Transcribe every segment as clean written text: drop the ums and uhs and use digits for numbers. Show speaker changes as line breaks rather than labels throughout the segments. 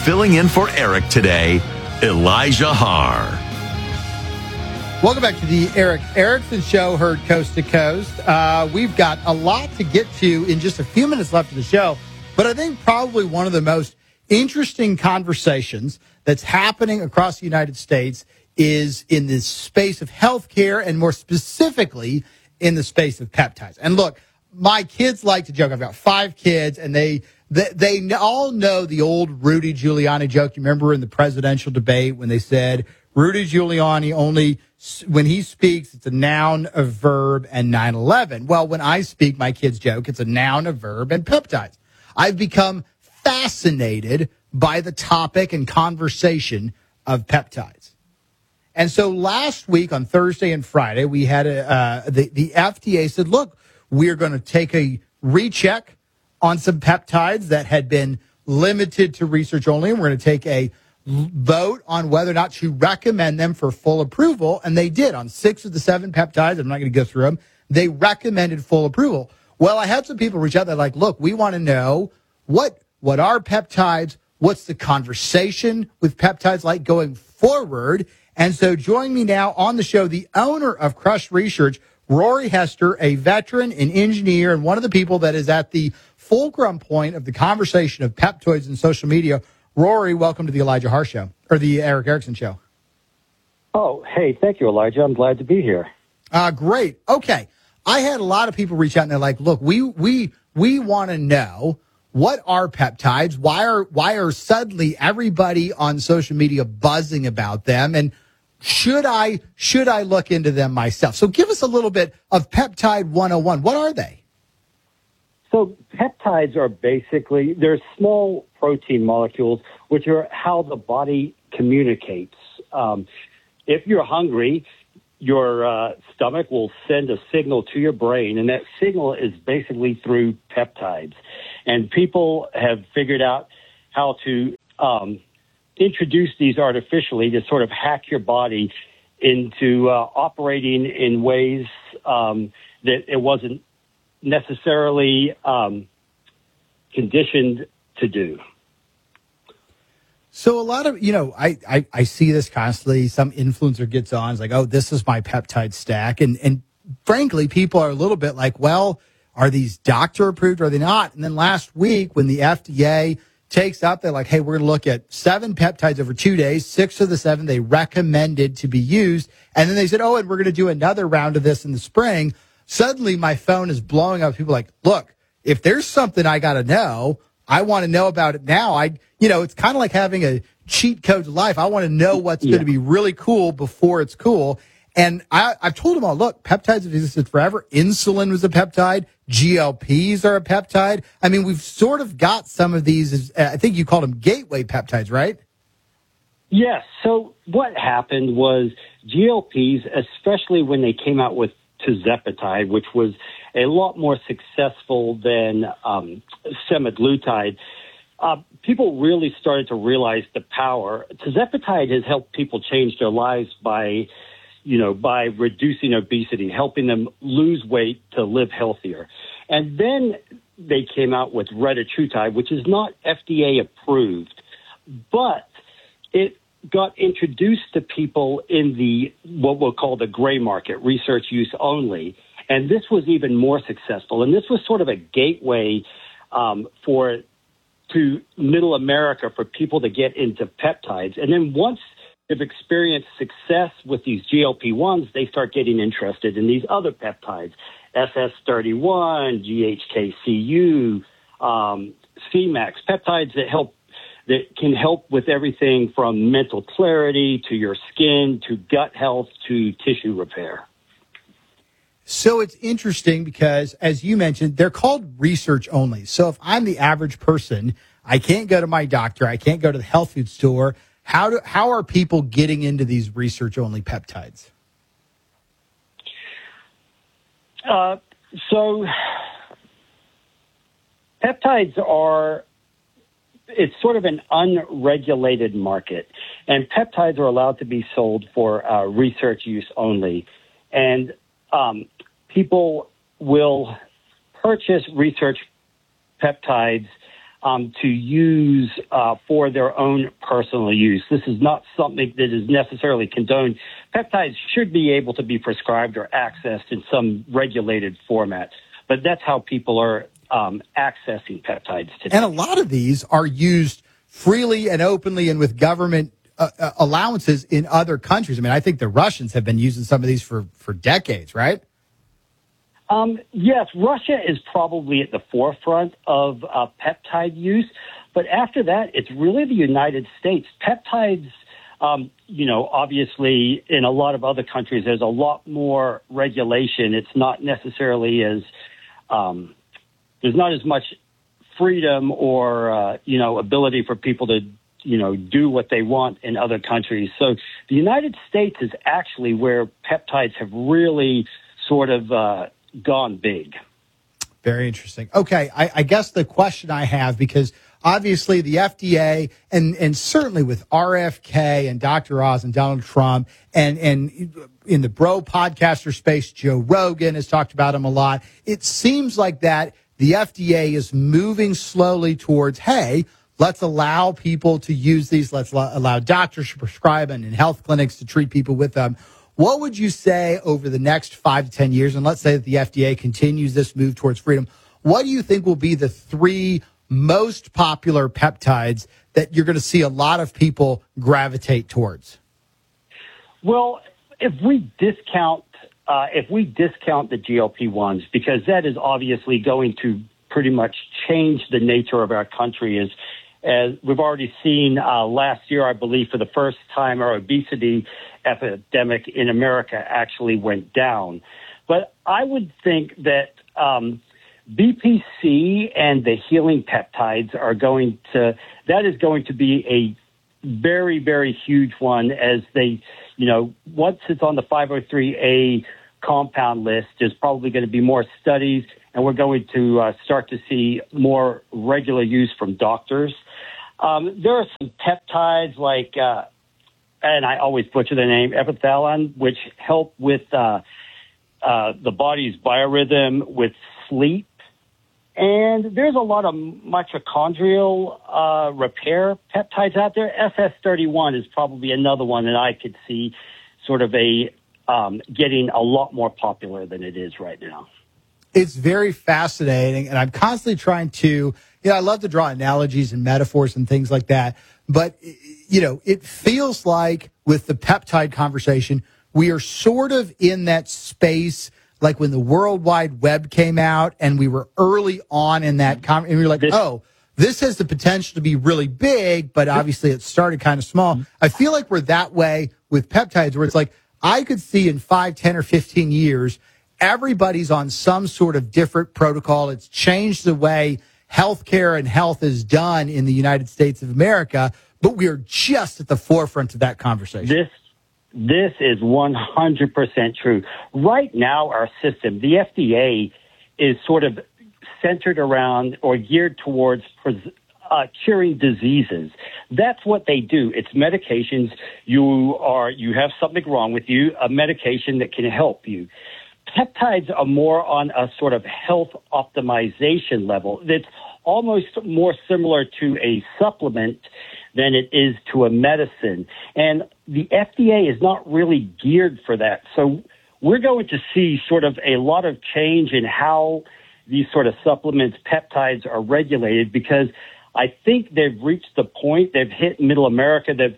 filling in for Eric today, Elijah Harr.
Welcome back to the Eric Erickson Show, heard coast to coast. We've got a lot to get to in just a few minutes left of the show, but I think probably one of the most interesting conversations that's happening across the United States is in the space of healthcare, and more specifically in the space of peptides. And look, my kids like to joke. I've got 5 kids, and they all know the old Rudy Giuliani joke. You remember in the presidential debate when they said Rudy Giuliani only, when he speaks, it's a noun, a verb, and 9/11. Well, when I speak, my kids joke, it's a noun, a verb, and peptides. I've become fascinated by the topic and conversation of peptides. And so last week on Thursday and Friday, we had the FDA said, look, we're going to take a recheck on some peptides that had been limited to research only, and we're going to take a vote on whether or not to recommend them for full approval. And they did on 6 of the 7 peptides. I'm not going to go through them. They recommended full approval. Well, I had some people reach out. They're like, look, we want to know what are peptides? What's the conversation with peptides like going forward? And so join me now on the show, the owner of Crush Research, Rory Hester, a veteran, an engineer, and one of the people that is at the fulcrum point of the conversation of peptides and social media. Rory, welcome to the Elijah Harr Show, or the Eric Erickson Show.
Oh, hey, thank you, Elijah. I'm glad to be here.
Great. Okay. I had a lot of people reach out, and they're like, look, we want to know, what are peptides? Why are suddenly everybody on social media buzzing about them? And should I look into them myself? So give us a little bit of Peptide 101. What are they?
So peptides are basically, they're small protein molecules, which are how the body communicates. If you're hungry, your stomach will send a signal to your brain, and that signal is basically through peptides. And people have figured out how to introduce these artificially to sort of hack your body into operating in ways that it wasn't necessarily conditioned to do.
So a lot of, I see this constantly. Some influencer gets on, it's like, oh, this is my peptide stack. And frankly, people are a little bit like, well, are these doctor approved or are they not? And then last week when the FDA takes up, they're like, hey, we're going to look at 7 peptides over 2 days. 6 of the 7 they recommended to be used. And then they said, oh, and we're going to do another round of this in the spring. Suddenly my phone is blowing up. People are like, look, if there's something I got to know, I want to know about it now. It's kind of like having a cheat code to life. I want to know what's going to be really cool before it's cool. And I've told them all, look, peptides have existed forever. Insulin was a peptide. GLPs are a peptide. I mean, we've sort of got some of these, I think you called them gateway peptides, right?
Yes. So what happened was GLPs, especially when they came out with tirzepatide, which was a lot more successful than semaglutide, people really started to realize the power. Tirzepatide has helped people change their lives by reducing obesity, helping them lose weight to live healthier. And then they came out with retatrutide, which is not FDA approved, but it got introduced to people in the what we'll call the gray market, research use only. And this was even more successful. And this was sort of a gateway to middle America for people to get into peptides. And then once they've experienced success with these GLP-1s, they start getting interested in these other peptides, SS31, GHKCU, CMAX, peptides that can help with everything from mental clarity to your skin to gut health to tissue repair.
So it's interesting because, as you mentioned, they're called research only. So if I'm the average person, I can't go to my doctor, I can't go to the health food store. How are people getting into these research only peptides?
So peptides it's sort of an unregulated market, and peptides are allowed to be sold for research use only. And people will purchase research peptides to use for their own personal use. This is not something that is necessarily condoned. Peptides should be able to be prescribed or accessed in some regulated format, but that's how people are accessing peptides today.
And a lot of these are used freely and openly and with government allowances in other countries. I mean, I think the Russians have been using some of these for decades, right?
Yes, Russia is probably at the forefront of peptide use, but after that, it's really the United States. Peptides, obviously in a lot of other countries, there's a lot more regulation. It's not necessarily as, there's not as much freedom or, ability for people to, do what they want in other countries. So the United States is actually where peptides have really sort of gone big.
Very interesting. Okay, I guess the question I have, because obviously the FDA and certainly with RFK and Dr. Oz and Donald Trump and in the bro podcaster space, Joe Rogan has talked about him a lot. It seems like that the FDA is moving slowly towards, hey, let's allow people to use these. Let's allow doctors to prescribe and health clinics to treat people with them. What would you say over the next 5 to 10 years, and let's say that the FDA continues this move towards freedom, what do you think will be the 3 most popular peptides that you're going to see a lot of people gravitate towards?
Well, if we discount the GLP-1s, because that is obviously going to pretty much change the nature of our country, as we've already seen last year, I believe, for the first time, our obesity epidemic in America actually went down. But I would think that BPC and the healing peptides that is going to be a very, very huge one, as they, once it's on the 503A compound list, there's probably going to be more studies, and we're going to start to see more regular use from doctors. There are some peptides like, and I always butcher the name, epithalon, which help with the body's biorhythm with sleep. And there's a lot of mitochondrial repair peptides out there. SS31 is probably another one that I could see sort of getting a lot more popular than it is right now.
It's very fascinating, and I'm constantly trying to, I love to draw analogies and metaphors and things like that, but, it feels like with the peptide conversation, we are sort of in that space like when the World Wide Web came out and we were early on in that, and we were like, this has the potential to be really big, but obviously it started kind of small. I feel like we're that way with peptides, where it's like, I could see in 5, 10, or 15 years, everybody's on some sort of different protocol. It's changed the way healthcare and health is done in the United States of America, but we are just at the forefront of that conversation.
This is 100% true. Right now, our system, the FDA, is sort of centered around or geared towards curing diseases. That's what they do. It's medications. You have something wrong with you, a medication that can help you. Peptides are more on a sort of health optimization level. That's almost more similar to a supplement than it is to a medicine. And the FDA is not really geared for that. So we're going to see sort of a lot of change in how these sort of supplements, peptides, are regulated, because I think they've reached the point, they've hit middle America, that,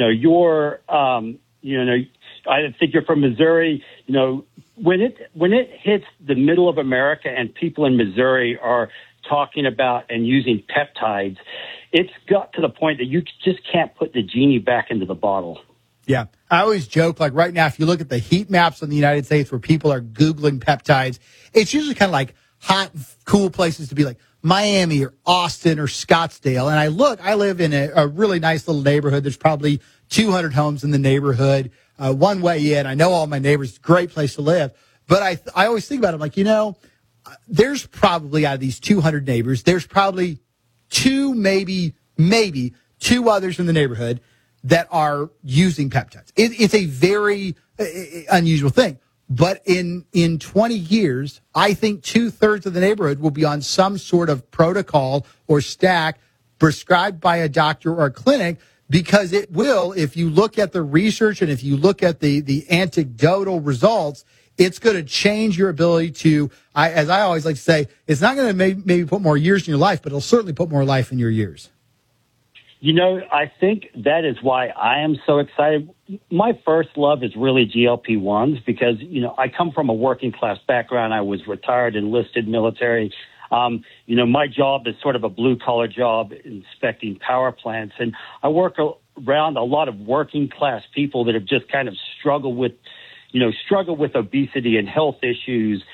I think you're from Missouri, when it hits the middle of America and people in Missouri are talking about and using peptides, it's got to the point that you just can't put the genie back into the bottle.
Yeah. I always joke, like right now, if you look at the heat maps in the United States where people are Googling peptides, it's usually kind of like hot, cool places to be, like Miami or Austin or Scottsdale. And I live in a really nice little neighborhood. There's probably 200 homes in the neighborhood. One way in. I know all my neighbors. Great place to live. But I always think about it, like, there's probably, out of these 200 neighbors, there's probably 2, maybe 2 others in the neighborhood that are using peptides. It's a very unusual thing. But in 20 years, I think 2/3 of the neighborhood will be on some sort of protocol or stack prescribed by a doctor or a clinic, because it will, if you look at the research and if you look at the anecdotal results, it's going to change your ability to, as I always like to say, it's not going to maybe put more years in your life, but it'll certainly put more life in your years.
You know, I think that is why I am so excited. My first love is really GLP-1s because, you know, I come from a working class background. I was retired, enlisted military. You know, my job is sort of a blue collar job inspecting power plants. And I work around a lot of working class people that have just kind of struggled with obesity and health issues.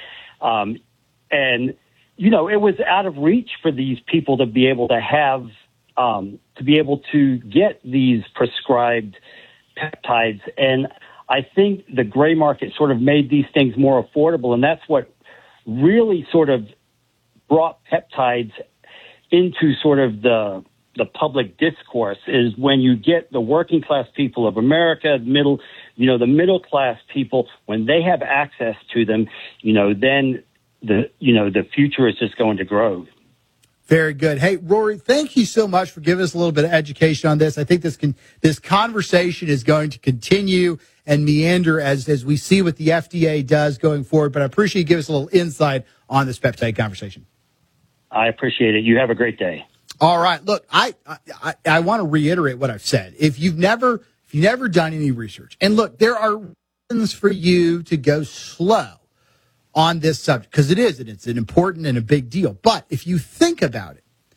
And, you know, it was out of reach for these people to be able to have, to be able to get these prescribed peptides. And I think the gray market sort of made these things more affordable. And that's what really sort of brought peptides into sort of the public discourse, is when you get the working class people of America, the middle class people, when they have access to them, you know, then the future is just going to grow.
Very good. Hey, Rory, thank you so much for giving us a little bit of education on this. I think this conversation is going to continue and meander as we see what the FDA does going forward. But I appreciate you giving us a little insight on this peptide conversation.
I appreciate it. You have a great day.
All right. Look, I want to reiterate what I've said. If you've never done any research, and look, there are reasons for you to go slow on this subject, because it's an important and a big deal. But if you think about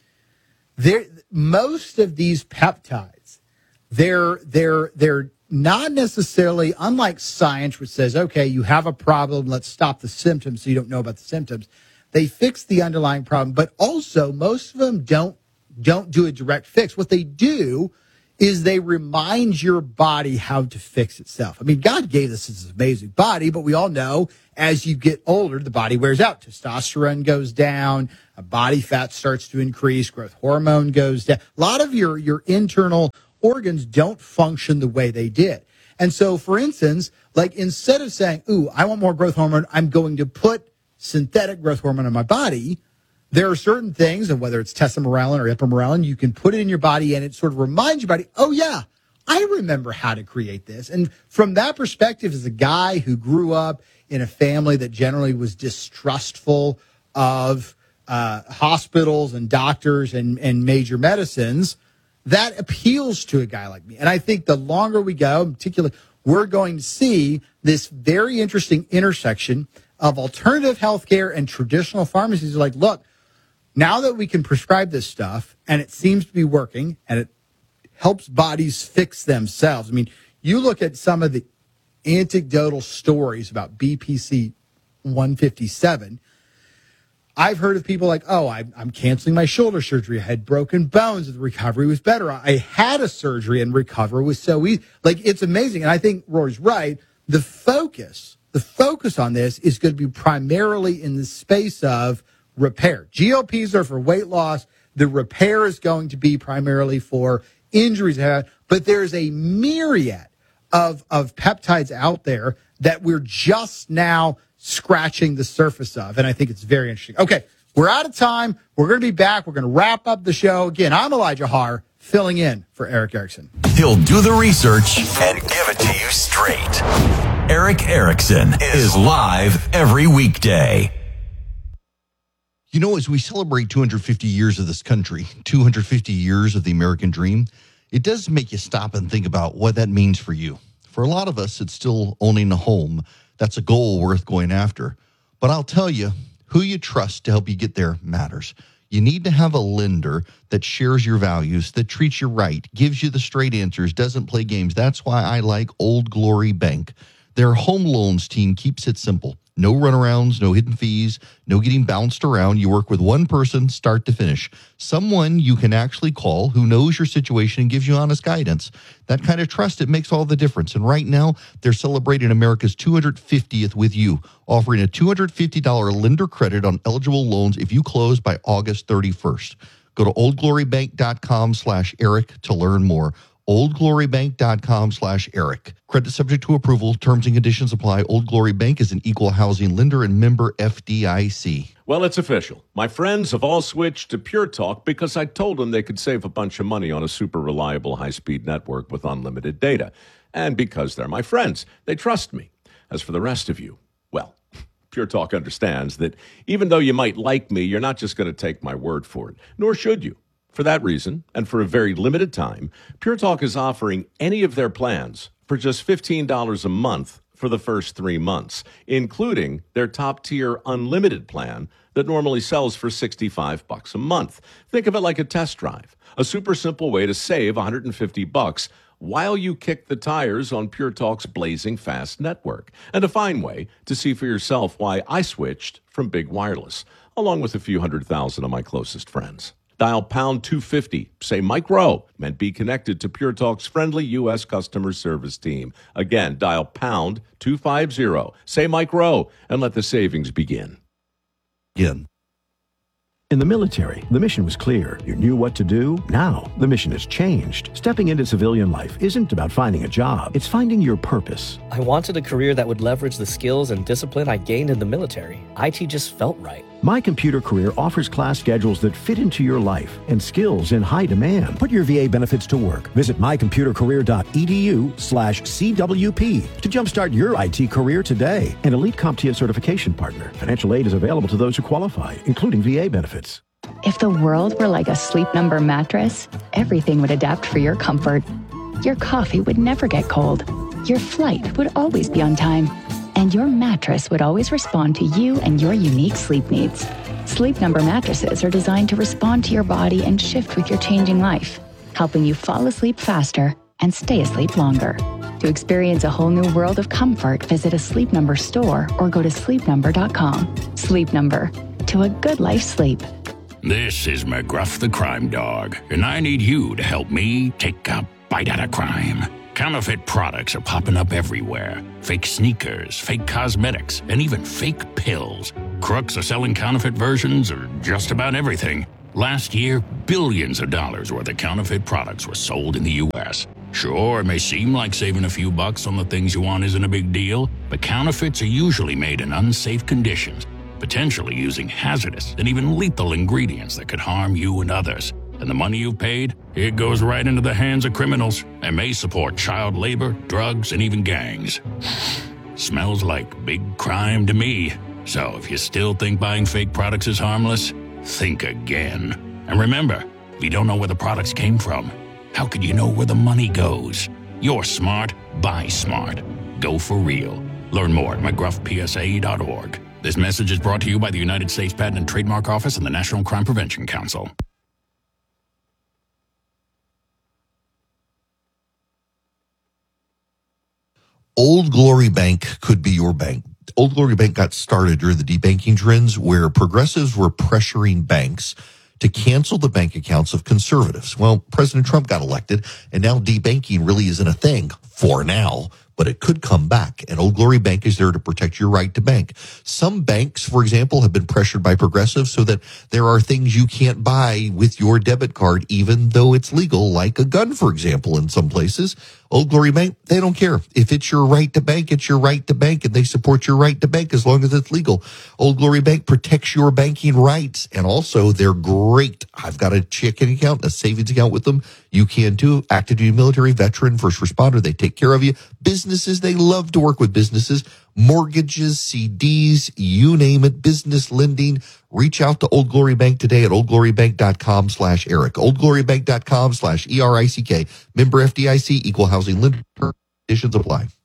it, most of these peptides, they're not necessarily, unlike science, which says, okay, you have a problem, let's stop the symptoms so you don't know about the symptoms. They fix the underlying problem, but also most of them don't do a direct fix. What they do is they remind your body how to fix itself. I mean, God gave us this amazing body, but we all know as you get older, the body wears out. Testosterone goes down, body fat starts to increase, growth hormone goes down. A lot of your internal organs don't function the way they did. And so, for instance, like instead of saying, ooh, I want more growth hormone, I'm going to put synthetic growth hormone in my body, there are certain things, and whether it's tesamorelin or ipamorelin, you can put it in your body and it sort of reminds your body, oh yeah, I remember how to create this. And from that perspective, as a guy who grew up in a family that generally was distrustful of hospitals and doctors and major medicines, that appeals to a guy like me. And I think the longer we go, in particular, we're going to see this very interesting intersection of alternative healthcare and traditional pharmacies. Are like, look, now that we can prescribe this stuff and it seems to be working and it helps bodies fix themselves. I mean, you look at some of the anecdotal stories about BPC 157. I've heard of people like, oh, I'm canceling my shoulder surgery. I had broken bones and the recovery was better. I had a surgery and recovery was so easy. Like, it's amazing. And I think Rory's right. The focus on this is going to be primarily in the space of repair. GLPs are for weight loss. The repair is going to be primarily for injuries. But there's a myriad of peptides out there that we're just now scratching the surface of. And I think it's very interesting. Okay, we're out of time. We're going to be back. We're going to wrap up the show. Again, I'm Elijah Haar, filling in for Eric Erickson.
He'll do the research and give it to you straight. Eric Erickson is live every weekday.
You know, as we celebrate 250 years of this country, 250 years of the American dream, it does make you stop and think about what that means for you. For a lot of us, it's still owning a home. That's a goal worth going after. But I'll tell you, who you trust to help you get there matters. You need to have a lender that shares your values, that treats you right, gives you the straight answers, doesn't play games. That's why I like Old Glory Bank. Their home loans team keeps it simple. No runarounds, no hidden fees, no getting bounced around. You work with one person, start to finish. Someone you can actually call who knows your situation and gives you honest guidance. That kind of trust, it makes all the difference. And right now, they're celebrating America's 250th with you, offering a $250 lender credit on eligible loans if you close by August 31st. Go to oldglorybank.com/Eric to learn more. oldglorybank.com/Eric. Credit subject to approval. Terms and conditions apply. Old Glory Bank is an equal housing lender and member FDIC.
Well, it's official. My friends have all switched to Pure Talk because I told them they could save a bunch of money on a super reliable high-speed network with unlimited data. And because they're my friends, they trust me. As for the rest of you, well, Pure Talk understands that even though you might like me, you're not just going to take my word for it, nor should you. For that reason, and for a very limited time, Pure Talk is offering any of their plans for just $15 a month for the first 3 months, including their top-tier unlimited plan that normally sells for $65 a month. Think of it like a test drive, a super simple way to save $150 while you kick the tires on Pure Talk's blazing fast network, and a fine way to see for yourself why I switched from big wireless, along with a few 100,000 of my closest friends. Dial pound 250, say Mike Rowe, and be connected to Pure Talk's friendly U.S. customer service team. Again, dial pound 250, say Mike Rowe, and let the savings begin.
Again.
In the military, the mission was clear. You knew what to do. Now, the mission has changed. Stepping into civilian life isn't about finding a job. It's finding your purpose.
I wanted a career that would leverage the skills and discipline I gained in the military. IT just felt right.
My Computer Career offers class schedules that fit into your life and skills in high demand. Put your VA benefits to work. Visit mycomputercareer.edu/CWP to jumpstart your IT career today. An elite CompTIA certification partner. Financial aid is available to those who qualify, including VA benefits.
If the world were like a Sleep Number mattress, everything would adapt for your comfort. Your coffee would never get cold. Your flight would always be on time. And your mattress would always respond to you and your unique sleep needs. Sleep Number mattresses are designed to respond to your body and shift with your changing life, helping you fall asleep faster and stay asleep longer. To experience a whole new world of comfort, visit a Sleep Number store or go to sleepnumber.com. Sleep Number. To a good life sleep.
This is McGruff the Crime Dog, and I need you to help me take a bite out of crime. Counterfeit products are popping up everywhere. Fake sneakers, fake cosmetics, and even fake pills. Crooks are selling counterfeit versions of just about everything. Last year, billions of dollars worth of counterfeit products were sold in the U.S. Sure, it may seem like saving a few bucks on the things you want isn't a big deal, but counterfeits are usually made in unsafe conditions, potentially using hazardous and even lethal ingredients that could harm you and others. And the money you've paid, it goes right into the hands of criminals and may support child labor, drugs, and even gangs. Smells like big crime to me. So if you still think buying fake products is harmless, think again. And remember, if you don't know where the products came from, how could you know where the money goes? You're smart, buy smart. Go for real. Learn more at mcgruffpsa.org. This message is brought to you by the United States Patent and Trademark Office and the National Crime Prevention Council.
Old Glory Bank could be your bank. Old Glory Bank got started during the debanking trends where progressives were pressuring banks to cancel the bank accounts of conservatives. Well, President Trump got elected, and now debanking really isn't a thing for now, but it could come back. And Old Glory Bank is there to protect your right to bank. Some banks, for example, have been pressured by progressives so that there are things you can't buy with your debit card, even though it's legal, like a gun, for example, in some places. Old Glory Bank, they don't care. If it's your right to bank, it's your right to bank, and they support your right to bank as long as it's legal. Old Glory Bank protects your banking rights, and also they're great. I've got a checking account, a savings account with them. You can too. Active duty military, veteran, first responder, they take care of you. Businesses, they love to work with businesses. Mortgages, CDs, you name it, business lending. Reach out to Old Glory Bank today at oldglorybank.com/Eric. oldglorybank.com/ERICK. Member FDIC, equal housing lender. Conditions apply.